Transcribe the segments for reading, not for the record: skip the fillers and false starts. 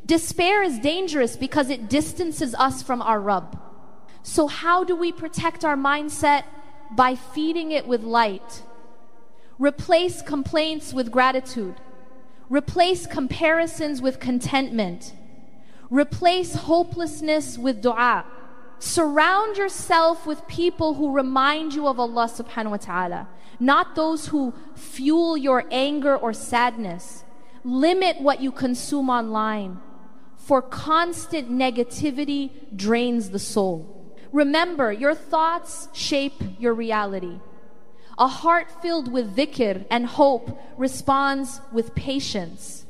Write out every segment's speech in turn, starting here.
Despair is dangerous because it distances us from our Rabb. So how do we protect our mindset? By feeding it with light. Replace complaints with gratitude. Replace comparisons with contentment. Replace hopelessness with dua. Surround yourself with people who remind you of Allah subhanahu wa ta'ala, not those who fuel your anger or sadness. Limit what you consume online, for constant negativity drains the soul. Remember, your thoughts shape your reality. A heart filled with dhikr and hope responds with patience.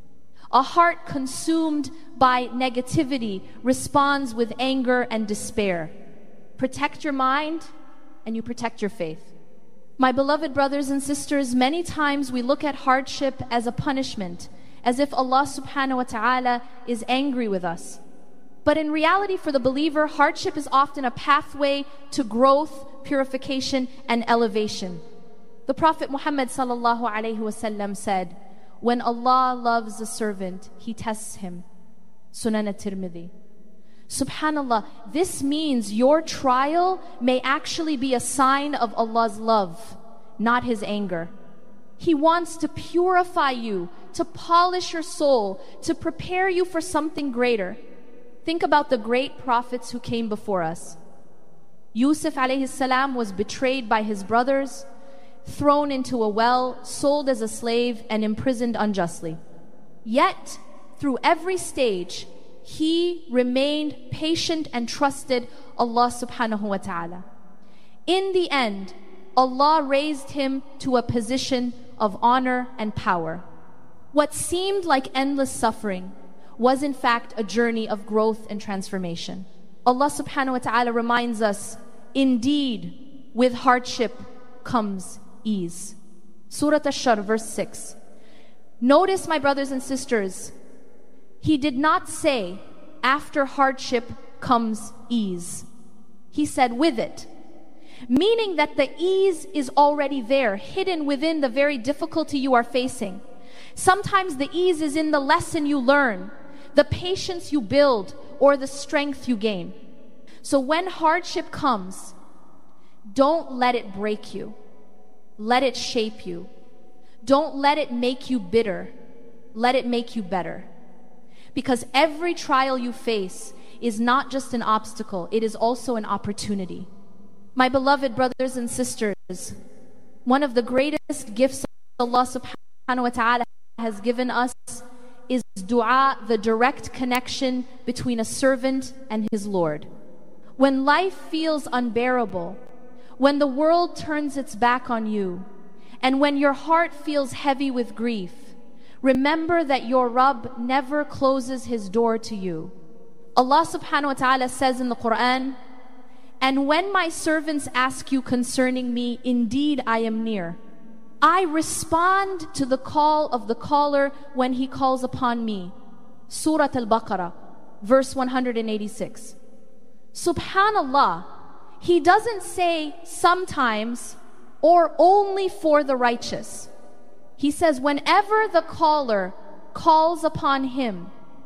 A heart consumed by negativity responds with anger and despair. Protect your mind and you protect your faith. My beloved brothers and sisters, many times we look at hardship as a punishment, as if Allah subhanahu wa ta'ala is angry with us. But in reality, for the believer, hardship is often a pathway to growth, purification, and elevation. The Prophet Muhammad sallallahu alaihi wasallam said, when Allah loves a servant, He tests him. Sunan at-Tirmidhi. Subhanallah, this means your trial may actually be a sign of Allah's love, not His anger. He wants to purify you, to polish your soul, to prepare you for something greater. Think about the great prophets who came before us. Yusuf alayhi salam was betrayed by his brothers, thrown into a well, sold as a slave, and imprisoned unjustly. Yet, through every stage, he remained patient and trusted Allah subhanahu wa ta'ala. In the end, Allah raised him to a position of honor and power. What seemed like endless suffering was in fact a journey of growth and transformation. Allah subhanahu wa ta'ala reminds us, indeed, with hardship comes ease. Surah Ash-Shar, verse 6. Notice, my brothers and sisters, He did not say, after hardship comes ease. He said, with it. Meaning that the ease is already there, hidden within the very difficulty you are facing. Sometimes the ease is in the lesson you learn, the patience you build, or the strength you gain. So when hardship comes, don't let it break you. Let it shape you. Don't let it make you bitter. Let it make you better. Because every trial you face is not just an obstacle, it is also an opportunity. My beloved brothers and sisters, one of the greatest gifts Allah subhanahu wa ta'ala has given us is dua, the direct connection between a servant and his Lord. When life feels unbearable, when the world turns its back on you, and when your heart feels heavy with grief, remember that your Rabb never closes His door to you. Allah subhanahu wa ta'ala says in the Quran, and when my servants ask you concerning me, indeed I am near. I respond to the call of the caller when he calls upon me. Surah Al-Baqarah, verse 186. Subhanallah, He doesn't say sometimes or only for the righteous. He says whenever the caller calls upon Him,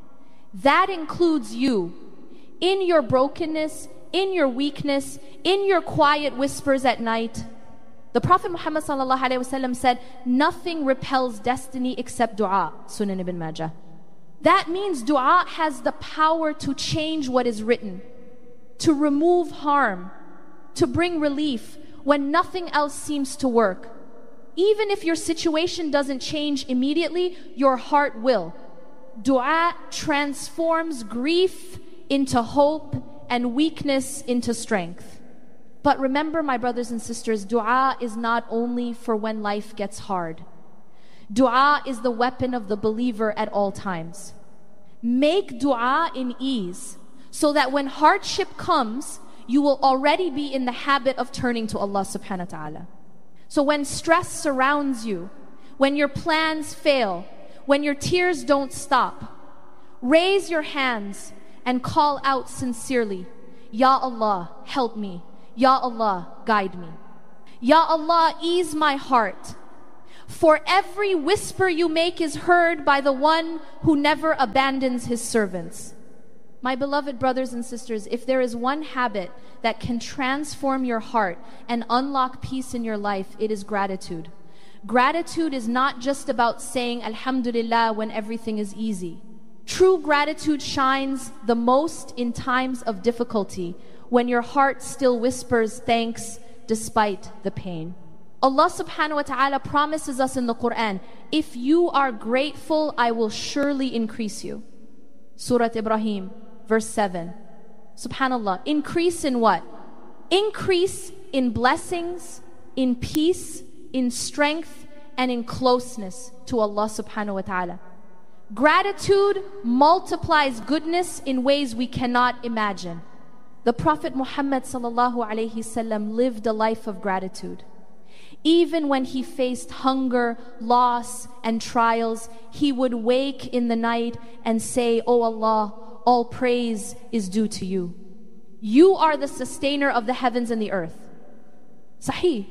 that includes you, in your brokenness, in your weakness, in your quiet whispers at night. The Prophet Muhammad sallallahu alaihi wasallam said, nothing repels destiny except dua. Sunan ibn Majah. That means dua has the power to change what is written, to remove harm, to bring relief when nothing else seems to work. Even if your situation doesn't change immediately, your heart will. Dua transforms grief into hope and weakness into strength. But remember, my brothers and sisters, dua is not only for when life gets hard. Dua is the weapon of the believer at all times. Make dua in ease, so that when hardship comes, you will already be in the habit of turning to Allah subhanahu wa ta'ala. So when stress surrounds you, when your plans fail, when your tears don't stop, raise your hands and call out sincerely, Ya Allah, help me. Ya Allah, guide me. Ya Allah, ease my heart. For every whisper you make is heard by the one who never abandons his servants. My beloved brothers and sisters, if there is one habit that can transform your heart and unlock peace in your life, it is gratitude. Gratitude is not just about saying Alhamdulillah when everything is easy. True gratitude shines the most in times of difficulty, when your heart still whispers thanks despite the pain. Allah subhanahu wa ta'ala promises us in the Quran, if you are grateful, I will surely increase you. Surah Ibrahim, verse 7. Subhanallah. Increase in what? Increase in blessings, in peace, in strength, and in closeness to Allah subhanahu wa ta'ala. Gratitude multiplies goodness in ways we cannot imagine. The Prophet Muhammad sallallahu alayhi wasallam lived a life of gratitude. Even when he faced hunger, loss, and trials, he would wake in the night and say, "Oh Allah, all praise is due to you. You are the sustainer of the heavens and the earth." Sahih.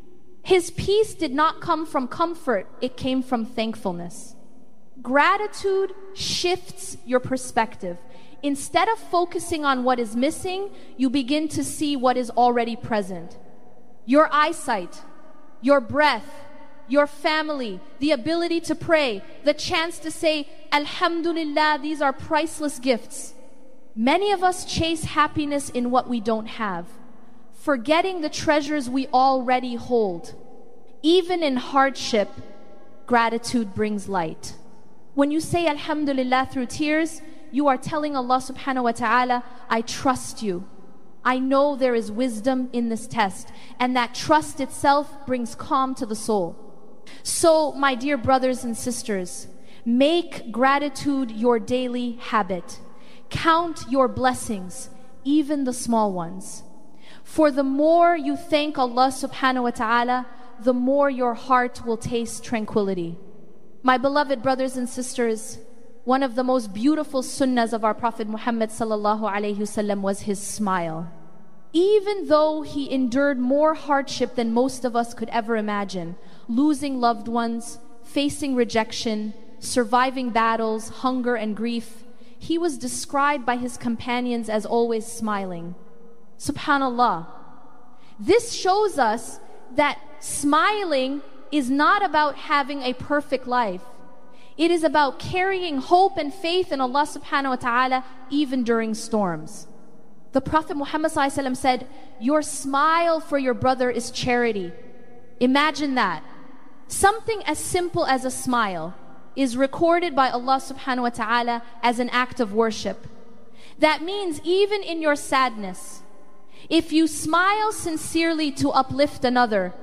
His peace did not come from comfort, it came from thankfulness. Gratitude shifts your perspective. Instead of focusing on what is missing, you begin to see what is already present. Your eyesight, your breath, your family, the ability to pray, the chance to say, Alhamdulillah, these are priceless gifts. Many of us chase happiness in what we don't have, forgetting the treasures we already hold. Even in hardship, gratitude brings light. When you say Alhamdulillah through tears, you are telling Allah subhanahu wa ta'ala, I trust you. I know there is wisdom in this test, and that trust itself brings calm to the soul. So, my dear brothers and sisters, make gratitude your daily habit. Count your blessings, even the small ones. For the more you thank Allah subhanahu wa ta'ala, the more your heart will taste tranquility. My beloved brothers and sisters, one of the most beautiful sunnahs of our Prophet Muhammad sallallahu alayhi wasallam was his smile. Even though he endured more hardship than most of us could ever imagine, losing loved ones, facing rejection, surviving battles, hunger and grief, he was described by his companions as always smiling. Subhanallah. This shows us that smiling is not about having a perfect life. It is about carrying hope and faith in Allah subhanahu wa ta'ala even during storms. The Prophet Muhammad ﷺ said, your smile for your brother is charity. Imagine that. Something as simple as a smile is recorded by Allah subhanahu wa ta'ala as an act of worship. That means even in your sadness, if you smile sincerely to uplift another,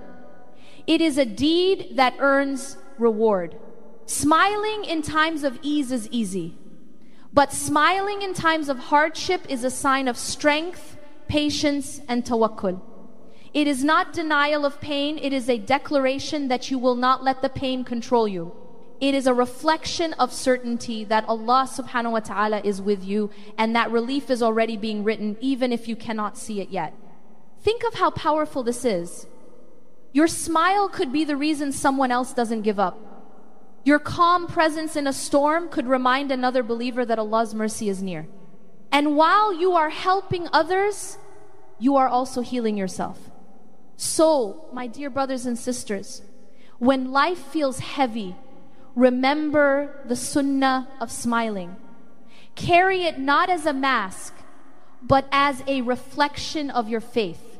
it is a deed that earns reward. Smiling in times of ease is easy. But smiling in times of hardship is a sign of strength, patience, and tawakkul. It is not denial of pain, it is a declaration that you will not let the pain control you. It is a reflection of certainty that Allah subhanahu wa ta'ala is with you, and that relief is already being written even if you cannot see it yet. Think of how powerful this is. Your smile could be the reason someone else doesn't give up. Your calm presence in a storm could remind another believer that Allah's mercy is near. And while you are helping others, you are also healing yourself. So, my dear brothers and sisters, when life feels heavy, remember the sunnah of smiling. Carry it not as a mask, but as a reflection of your faith.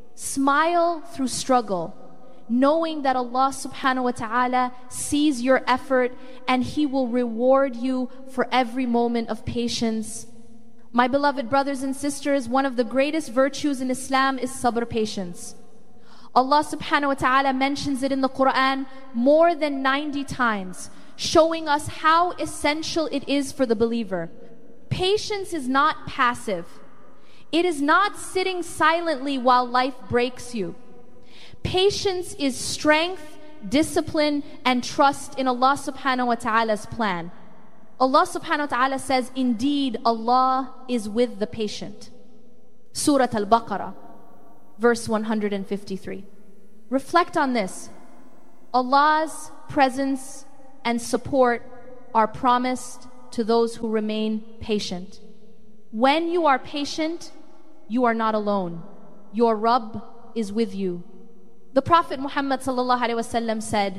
Smile through struggle, knowing that Allah subhanahu wa ta'ala sees your effort and He will reward you for every moment of patience. My beloved brothers and sisters, one of the greatest virtues in Islam is sabr, patience. Allah subhanahu wa ta'ala mentions it in the Quran more than 90 times, showing us how essential it is for the believer. Patience is not passive. It is not sitting silently while life breaks you. Patience is strength, discipline, and trust in Allah subhanahu wa ta'ala's plan. Allah subhanahu wa ta'ala says, indeed, Allah is with the patient. Surah Al-Baqarah, verse 153. Reflect on this. Allah's presence and support are promised to those who remain patient. When you are patient, you are not alone. Your Rabb is with you. The Prophet Muhammad ﷺ said,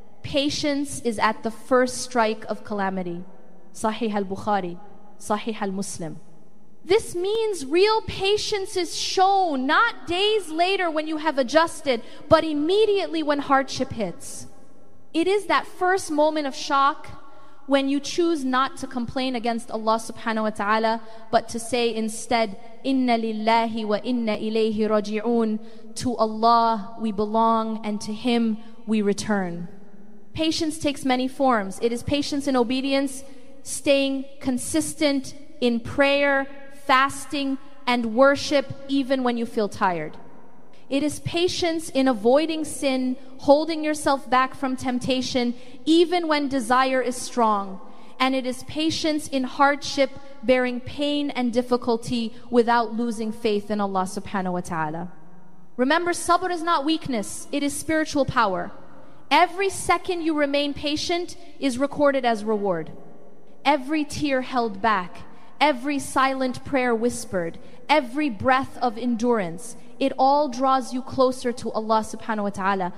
patience is at the first strike of calamity. Sahih al-Bukhari, Sahih al-Muslim. This means real patience is shown not days later when you have adjusted, but immediately when hardship hits. It is that first moment of shock when you choose not to complain against Allah subhanahu wa ta'ala, but to say instead, Inna lillahi wa inna ilayhi raji'un. To Allah we belong and to Him we return. Patience takes many forms. It is patience in obedience, staying consistent in prayer, fasting, and worship even when you feel tired. It is patience in avoiding sin, holding yourself back from temptation, even when desire is strong. And it is patience in hardship, bearing pain and difficulty without losing faith in Allah subhanahu wa ta'ala. Remember, sabr is not weakness, it is spiritual power. Every second you remain patient is recorded as reward. Every tear held back, every silent prayer whispered, every breath of endurance, it all draws you closer to Allah subhanahu wa ta'ala.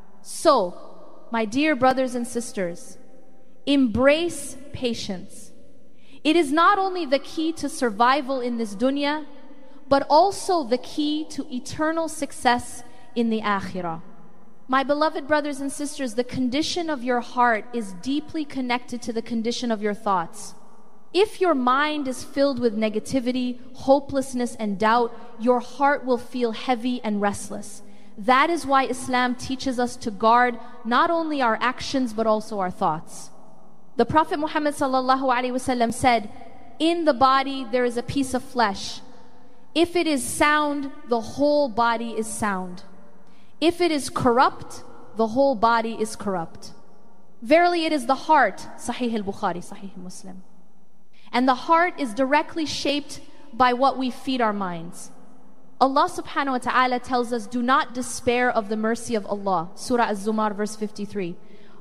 So, my dear brothers and sisters, embrace patience. It is not only the key to survival in this dunya, but also the key to eternal success in the akhirah. My beloved brothers and sisters, the condition of your heart is deeply connected to the condition of your thoughts. If your mind is filled with negativity, hopelessness, and doubt, your heart will feel heavy and restless. That is why Islam teaches us to guard not only our actions but also our thoughts. The Prophet Muhammad ﷺ said, in the body there is a piece of flesh. If it is sound, the whole body is sound. If it is corrupt, the whole body is corrupt. Verily it is the heart, Sahih al-Bukhari, Sahih Muslim. And the heart is directly shaped by what we feed our minds. Allah subhanahu wa ta'ala tells us, do not despair of the mercy of Allah. Surah Az-Zumar verse 53.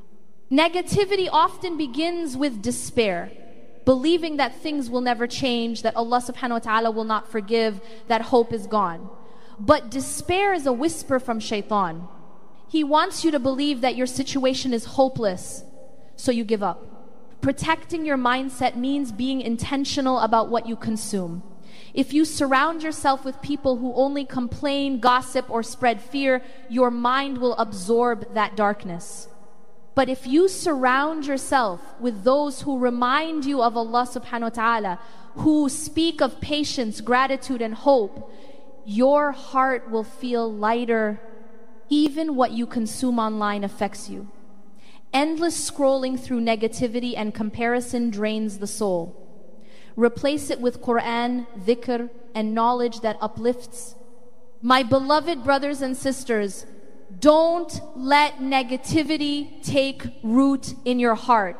Negativity often begins with despair, believing that things will never change, that Allah subhanahu wa ta'ala will not forgive, that hope is gone. But despair is a whisper from shaitan. He wants you to believe that your situation is hopeless, so you give up. Protecting your mindset means being intentional about what you consume. If you surround yourself with people who only complain, gossip, or spread fear, your mind will absorb that darkness. But if you surround yourself with those who remind you of Allah subhanahu wa ta'ala, who speak of patience, gratitude, and hope, your heart will feel lighter. Even what you consume online affects you. Endless scrolling through negativity and comparison drains the soul. Replace it with Quran, dhikr, and knowledge that uplifts. My beloved brothers and sisters, don't let negativity take root in your heart.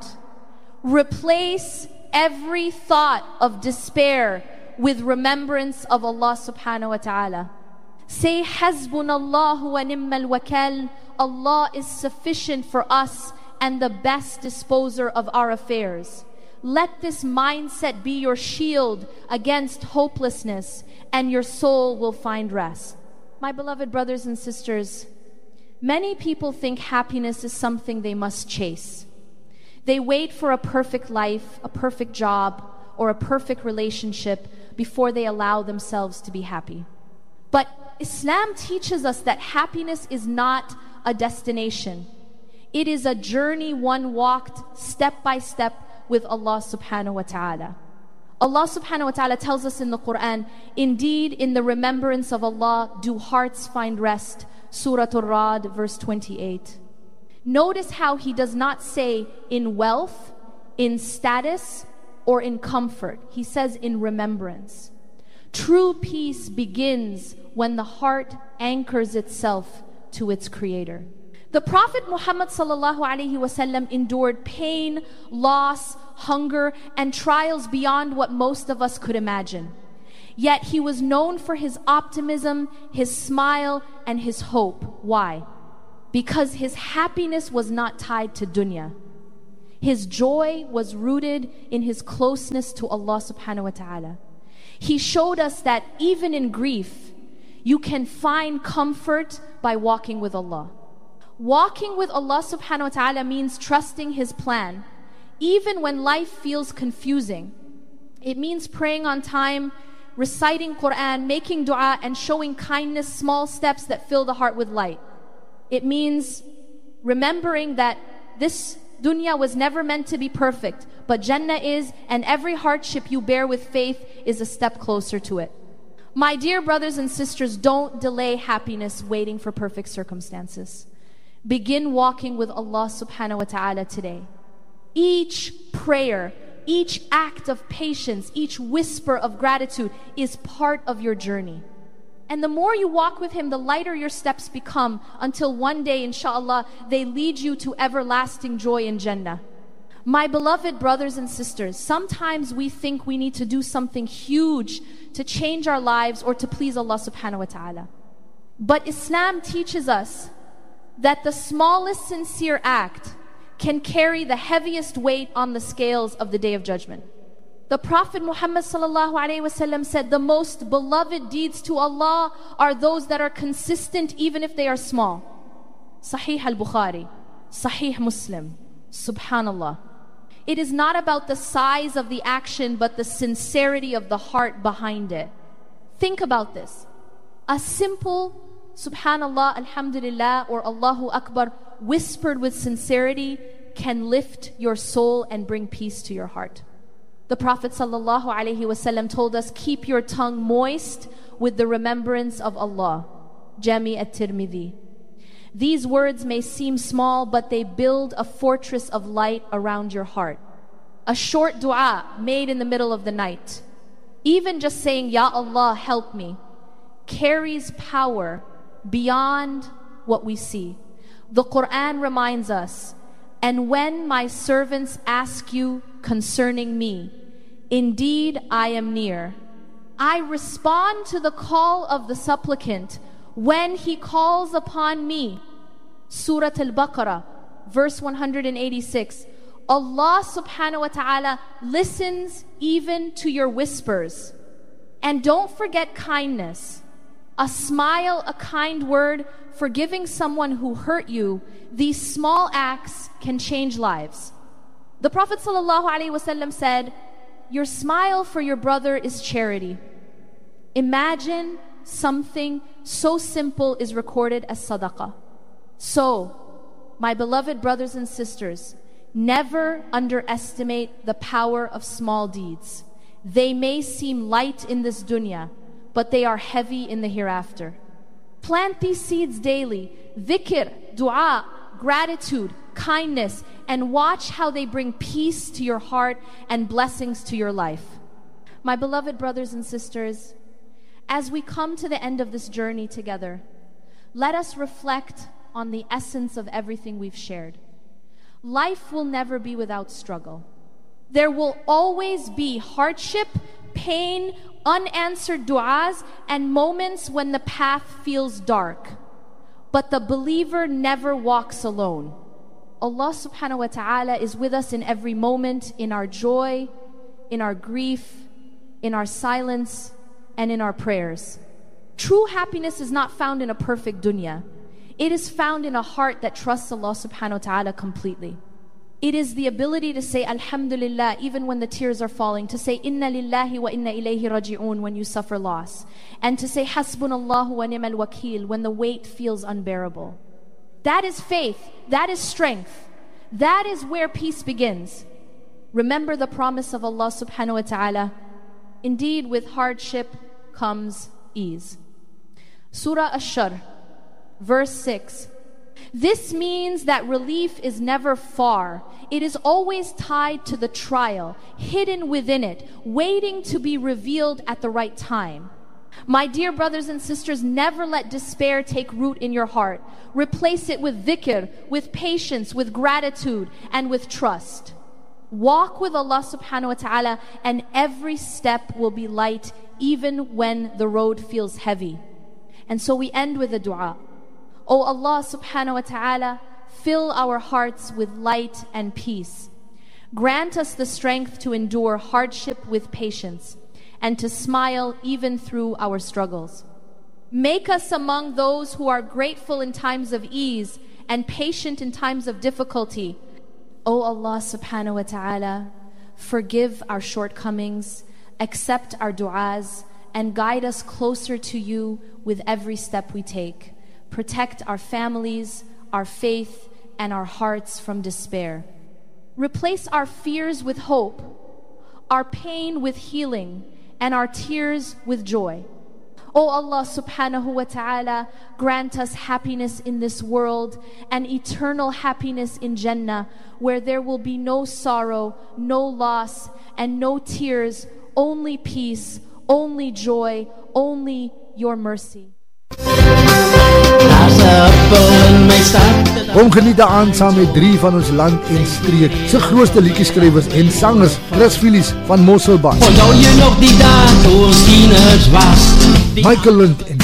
Replace every thought of despair with remembrance of Allah subhanahu wa ta'ala. Say, Hasbunallahu wa ni'mal wakal. Allah is sufficient for us and the best disposer of our affairs. Let this mindset be your shield against hopelessness, and your soul will find rest. My beloved brothers and sisters, many people think happiness is something they must chase. They wait for a perfect life, a perfect job, or a perfect relationship before they allow themselves to be happy. But Islam teaches us that happiness is not a destination. It is a journey one walked step by step with Allah subhanahu wa ta'ala. Allah subhanahu wa ta'ala tells us in the Quran, indeed in the remembrance of Allah do hearts find rest. Surah Ar-Ra'd verse 28. Notice how He does not say in wealth, in status, or in comfort. He says in remembrance. True peace begins when the heart anchors itself to its Creator. The Prophet Muhammad sallallahu alaihi wasallam endured pain, loss, hunger, and trials beyond what most of us could imagine. Yet he was known for his optimism, his smile, and his hope. Why? because his happiness was not tied to dunya. His joy was rooted in his closeness to Allah subhanahu wa ta'ala. He showed us that even in grief, you can find comfort by walking with Allah. Walking with Allah subhanahu wa ta'ala means trusting His plan, even when life feels confusing. It means praying on time, reciting Quran, making dua, and showing kindness, small steps that fill the heart with light. It means remembering that this dunya was never meant to be perfect, but Jannah is, and every hardship you bear with faith is a step closer to it. My dear brothers and sisters, don't delay happiness waiting for perfect circumstances. Begin walking with Allah subhanahu wa ta'ala today. Each prayer, each act of patience, each whisper of gratitude is part of your journey. And the more you walk with Him, the lighter your steps become, until one day, inshallah, they lead you to everlasting joy in Jannah. My beloved brothers and sisters, sometimes we think we need to do something huge to change our lives or to please Allah subhanahu wa ta'ala. But Islam teaches us that the smallest sincere act can carry the heaviest weight on the scales of the Day of Judgment. The Prophet Muhammad sallallahu alaihi wasallam said, the most beloved deeds to Allah are those that are consistent even if they are small. Sahih al-Bukhari, Sahih Muslim, subhanallah. It is not about the size of the action, but the sincerity of the heart behind it. Think about this. A simple subhanallah, alhamdulillah, or Allahu Akbar whispered with sincerity can lift your soul and bring peace to your heart. The Prophet sallallahu alaihi wasallam told us, keep your tongue moist with the remembrance of Allah. Jami at-Tirmidhi. These words may seem small, but they build a fortress of light around your heart. A short dua made in the middle of the night, even just saying, Ya Allah, help me, carries power beyond what we see. The Quran reminds us, and when my servants ask you concerning me, indeed I am near. I respond to the call of the supplicant when he calls upon me. Surah Al-Baqarah, verse 186. Allah subhanahu wa ta'ala listens even to your whispers. And don't forget kindness. A smile, a kind word, forgiving someone who hurt you. These small acts can change lives. The Prophet ﷺ said, your smile for your brother is charity. Imagine something so simple is recorded as sadaqah. So, my beloved brothers and sisters, never underestimate the power of small deeds. They may seem light in this dunya, but they are heavy in the hereafter. Plant these seeds daily. Dhikr, dua, gratitude, kindness, and watch how they bring peace to your heart and blessings to your life. My beloved brothers and sisters, as we come to the end of this journey together, let us reflect on the essence of everything we've shared. Life will never be without struggle. There will always be hardship, pain, unanswered du'as, and moments when the path feels dark. But the believer never walks alone. Allah subhanahu wa ta'ala is with us in every moment, in our joy, in our grief, in our silence, and in our prayers. True happiness is not found in a perfect dunya. It is found in a heart that trusts Allah subhanahu wa ta'ala completely. It is the ability to say Alhamdulillah even when the tears are falling, to say Inna lillahi wa inna ilayhi raji'un when you suffer loss, and to say Hasbunallahu wa ni'mal wakeel when the weight feels unbearable. That is faith, that is strength, that is where peace begins. Remember the promise of Allah subhanahu wa ta'ala, indeed with hardship comes ease. Surah Ash-Shar, verse 6. This means that relief is never far. It is always tied to the trial, hidden within it, waiting to be revealed at the right time. My dear brothers and sisters, never let despair take root in your heart. Replace it with dhikr, with patience, with gratitude, and with trust. Walk with Allah subhanahu wa ta'ala, and every step will be light, even when the road feels heavy. And so we end with a dua. O Allah subhanahu wa ta'ala, fill our hearts with light and peace. Grant us the strength to endure hardship with patience and to smile even through our struggles. Make us among those who are grateful in times of ease and patient in times of difficulty. O Allah subhanahu wa ta'ala, forgive our shortcomings, accept our du'as, and guide us closer to you with every step we take. Protect our families, our faith, and our hearts from despair. Replace our fears with hope, our pain with healing, and our tears with joy. O Allah subhanahu wa ta'ala, grant us happiness in this world and eternal happiness in Jannah, where there will be no sorrow, no loss, and no tears, only peace, only joy, only your mercy. Kom geniet aan saam met 3 van ons land en streek se grootste liedjieskrywers en sangers, Chris Phillies van Mosselbaai. Onthou jy nog die dae toe ons tieners was? Michael Lund en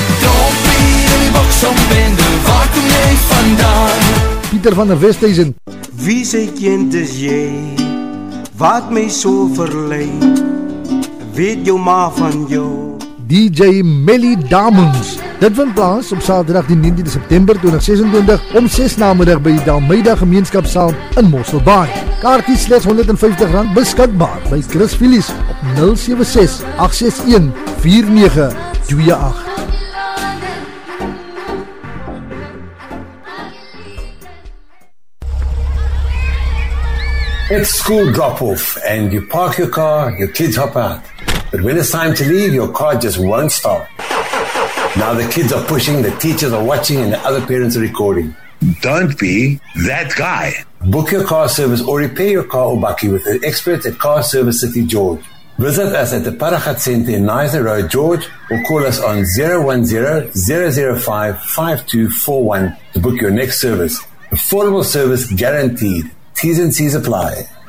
Pieter van der Westhuizen. Wie se kind is jy? Wat my so verlei? Weet jou ma van jou? DJ Melly Damons. Dit vind plaas op Saterdag die 19de September 2026 om 6 namiddag by die Dalmeida Gemeenskapsaal in Mosselbaai. Kaartjies slegs R150 beskikbaar by Chris Phillies op 076 861 4928. It's school drop-off and you park your car, your kids hop out. But when it's time to leave, your car just won't start. Now the kids are pushing, the teachers are watching, and the other parents are recording. Don't be that guy. Book your car service or repair your car or bakkie with the experts at Car Service City George. Visit us at the Paragat Centre in Neither Road, George, or call us on 010-005-5241 to book your next service. Affordable service guaranteed. T's and C's apply.